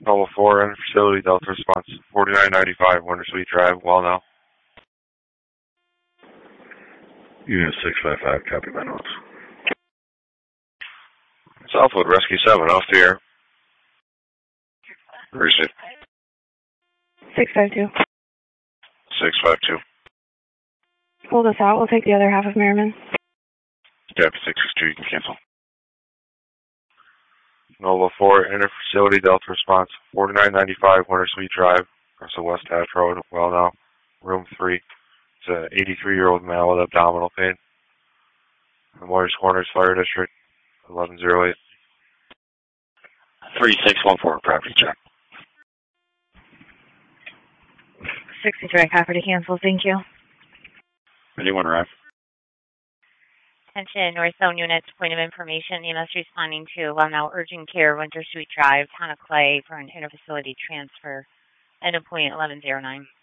Level 4 and facility Delta response 4995 Wonder Suite Drive, well now. Unit 655, copy my notes. Southwood Rescue 7, off the air. Receive. 652. 652. Hold us out. We'll take the other half of Merriman. Copy 662, you can cancel. Nova 4, inter-facility Delta response 4995 Winter Suite Drive, Russell West Hatch Road, well now, room 3. It's an 83-year-old male with abdominal pain. Moyers Corners Fire District, 1108. 3614, property check. 63 property cancel, thank you. Anyone arrive? Attention, North Zone units, point of information. EMS responding to now urgent care, Winter Suite Drive, Town of Clay for an interfacility transfer. End of point 1109.